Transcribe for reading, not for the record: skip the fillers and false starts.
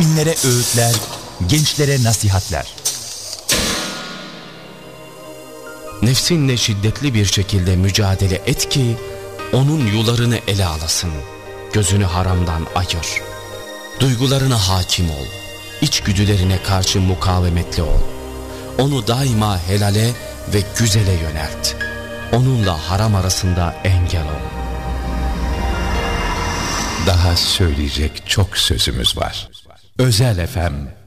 müminlere öğütler, gençlere nasihatler. Nefsinle şiddetli bir şekilde mücadele et ki onun yularını ele alasın. Gözünü haramdan ayır. Duygularına hakim ol. İçgüdülerine karşı mukavemetli ol. Onu daima helale ve güzele yönelt. Onunla haram arasında engel ol. Daha söyleyecek çok sözümüz var. Özel FM